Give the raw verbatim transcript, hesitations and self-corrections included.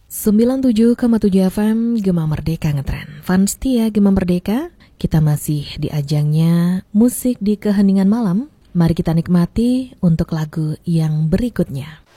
sembilan puluh tujuh koma tujuh F M Gema Merdeka ngetren. Fans setia Gema Merdeka, kita masih di ajangnya musik di keheningan malam. Mari kita nikmati untuk lagu yang berikutnya.